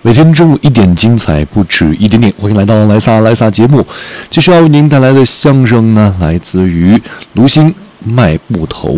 每天中午1点，精彩不止一点点。欢迎来到来撒节目，继续要为您带来的相声呢，来自于卢星卖布头。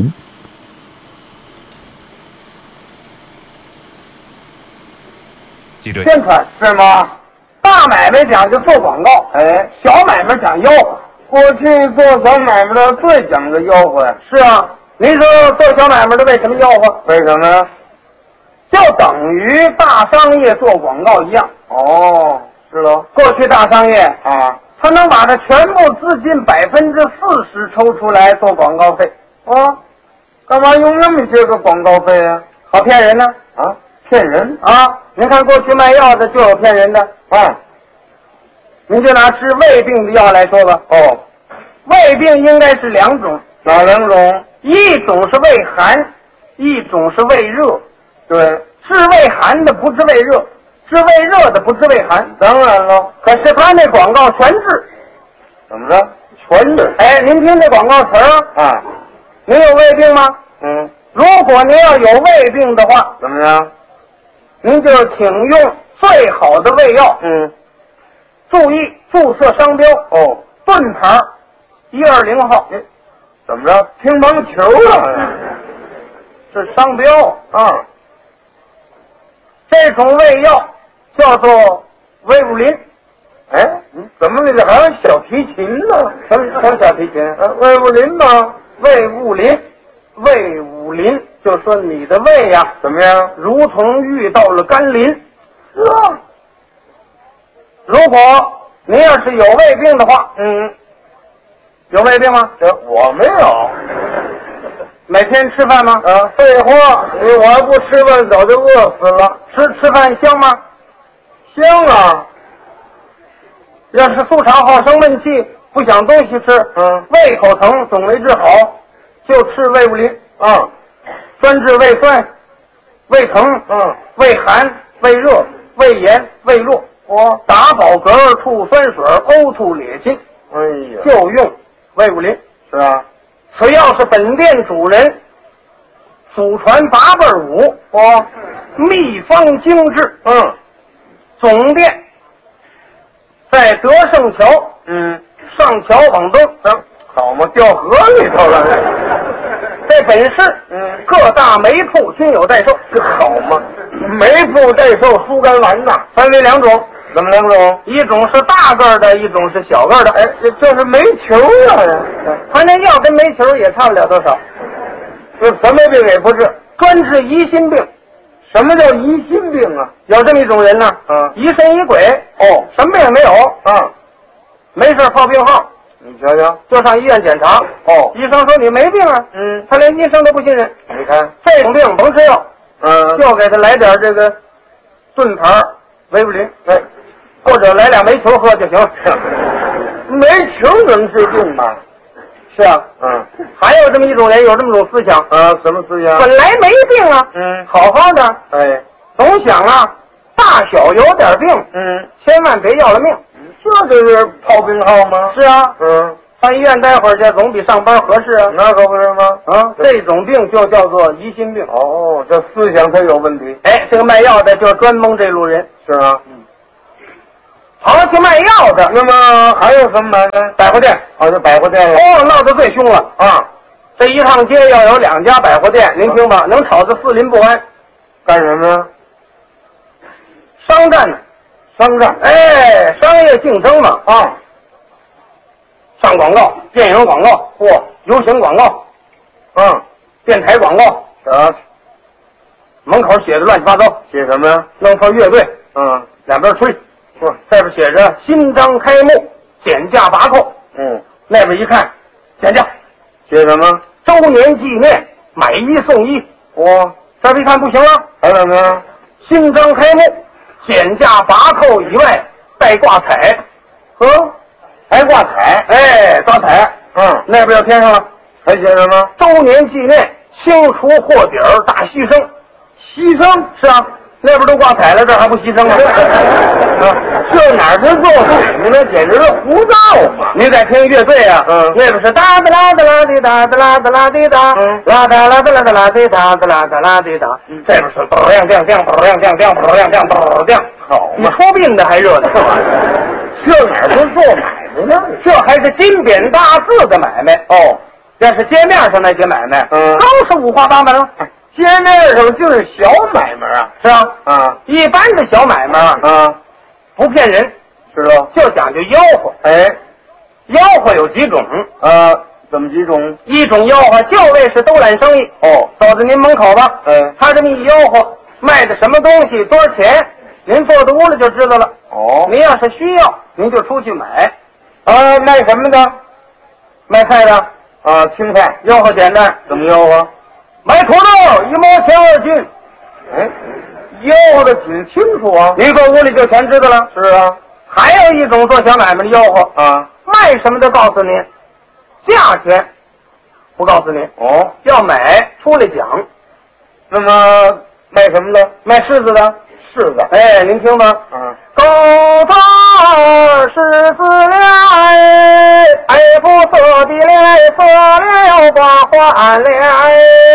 宣传是吗？大买卖讲究做广告，小买卖讲吆喝。过去做小买卖的最讲究吆喝呀。是啊，您说做小买卖的为什么吆喝？为什么呀？就等于大商业做广告一样。哦，是喽。过去大商业啊，他能把他全部资金40%抽出来做广告费。哦，干嘛用那么些个广告费啊？好骗人呢。啊，骗人啊！您看过去卖药的就有骗人的啊。您就拿治胃病的药来说吧。哦，胃病应该是两种。哪两种？一种是胃寒，一种是胃热。对，治胃寒的不治胃热，治胃热的不治胃寒。当然了，可是他那广告全治。怎么着？全治？哎，您听这广告词儿啊。您有胃病吗？嗯。如果您要有胃病的话，怎么样？您就请用最好的胃药。嗯。注意注册商标。哦。盾牌120号。怎么着？乒乓球啊？是商标啊。这种胃药叫做威武林。哎，怎么那个还有小提琴呢？什么小提琴？威武林吗？魏武林，魏武林，就说你的胃呀，怎么样？如同遇到了甘霖。是啊。如果您要是有胃病的话，有胃病吗？我没有。每天吃饭吗？废话，我要不吃饭早就饿死了。吃饭香吗？香啊。要是素肠好生闷气，不想东西吃，胃口疼总为治好，就吃胃武林啊，专治胃酸、胃疼、胃寒、胃热、胃炎、胃弱，打饱嗝、吐酸水、呕吐裂心，哎呀，就用胃武林。是啊。此药是本店主人祖传8辈武，秘方精致。总店在德胜桥，上桥往东，好嘛，掉河里头了。在本市，各大煤铺均有代售。这好嘛，煤铺代售疏肝丸呐，分为2种。怎么2种？一种是大个的，一种是小个的。哎，这是煤球啊！他那药跟煤球也差不了多少。这什么病也不治，专治疑心病。什么叫疑心病啊？有这么一种人呢，疑神疑鬼。什么病也没有。没事报病号，你瞧瞧，就上医院检查。医生说你没病啊。他连医生都不信任。你看这种病甭吃药，就给他来点这个盾牌维布林，或者来2煤球喝就行。煤球能治病吗？是啊。还有这么一种人，有这么种思想。什么思想？本来没病啊，好好的，总想啊，大小有点病，千万别要了命。这就是炮兵号吗？是啊。上医院待会儿去，总比上班合适啊。那可不是吗？这种病就叫做疑心病。这思想它有问题。这个卖药的就专蒙这路人。是啊。好去卖药的，那么还有什么买卖？百货店。这百货店了。闹得最凶了啊！这一趟街要有2家百货店，您听吧，能吵得四邻不安。干什么呀？商战呢？商战。商业竞争嘛。上广告，电影广告，游行广告，电台广告，门口写的乱七八糟。写什么呀？弄套乐队，两边吹。这边写着新章开幕，减价拔扣。那边一看，减价。写什么？周年纪念，买1送1。这边一看不行了，还有什么呀？新章开幕，减价拔扣以外带挂彩。还挂彩？抓彩。那边要添上了，还写什么？周年纪念，清除货底儿大牺牲。牺牲？是啊。那边都挂彩了，这还不牺牲吗？这哪是做水呢？那简直是胡闹嘛！你在听乐队啊？那边是哒哒啦哒啦滴哒哒啦哒啦滴哒，啦哒啦哒啦哒啦滴哒哒啦哒啦滴哒。这边是咚亮亮亮咚亮亮亮咚亮亮咚亮， 好你嘛， 出病的还热闹， 这哪儿是做买卖呢？ 这还是金匾大字的买卖。 哦， 要是街面上那些买卖，都是五花八门了。 街面上就是小买卖啊， 是啊， 啊一般的小买卖啊， 不骗人， 知道？ 就讲究吆喝。 哎， 吆喝有几种， 怎么几种？ 一种吆喝就为是兜揽生意。 哦， 走到您门口吧，他这么一吆喝，卖的什么东西，多少钱，您坐到屋里就知道了。 哦， 您要是需要，您就出去买。 卖什么的？ 卖菜的， 青菜， 吆喝简单， 怎么吆喝？ 买土豆1毛钱2斤。 哎，吆喝的挺清楚啊。 您坐屋里就全知道了。 是啊， 还有一种做小买卖的吆喝，卖什么都告诉您，价钱不告诉您。 哦， 要买出来讲。 那么卖什么的？ 卖柿子的， 柿子。 哎，您听吧。狗头柿子来，爱不色的来，色了把花来。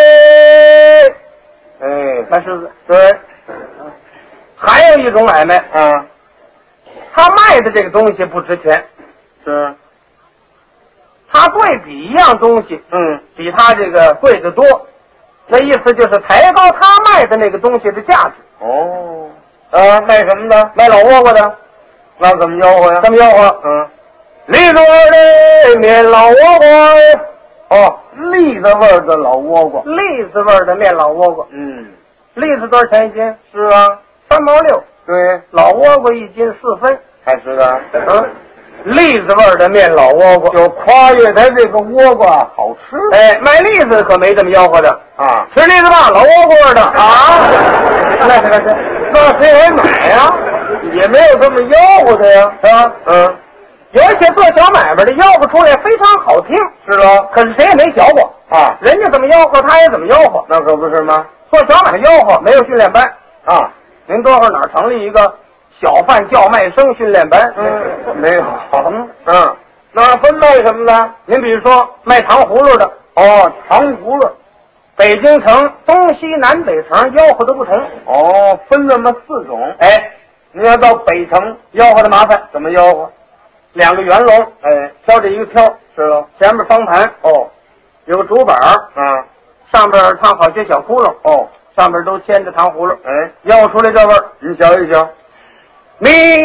哎， 卖柿子。 对， 还有一种买卖， 啊， 他卖的这个东西不值钱， 是， 他贵比一样东西，比他这个贵得多。那意思就是抬高他卖的那个东西的价值。 哦，卖什么的？ 卖老倭瓜的， 那怎么吆喝呀？ 怎么吆喝？栗子味的面老倭瓜。 哦，栗子味儿的老倭瓜。 栗子味的面老倭瓜。栗子多少钱一斤？ 是啊 ，3毛6。 对， 老倭瓜1斤4分。 还是的。 栗子味的面老倭瓜， 就夸越它这个倭瓜好吃。 哎，卖栗子可没这么吆喝的啊， 吃栗子吧，老倭瓜味的啊。 那谁还买呀？也没有这么吆喝的呀， 是吧？有一些做小买卖的吆喝出来非常好听， 是喽。 可是谁也没学过啊， 人家怎么吆喝，他也怎么吆喝。 那可不是吗？ 做小买卖吆喝没有训练班啊， 您多会儿哪儿成立一个小贩叫卖声训练班？ 没有。那分卖什么呢？ 您比如说卖糖葫芦的， 糖葫芦， 北京城东西南北城吆喝的不同。 分这么4种。 哎， 你要到北城吆喝的麻烦， 怎么吆喝 ？2个圆笼，挑着一个挑， 是喽。 前面方盘，有个竹板上边烫好些小窟窿，上边都牵着糖葫芦，吆喝出来这味儿， 你瞧一瞧。 你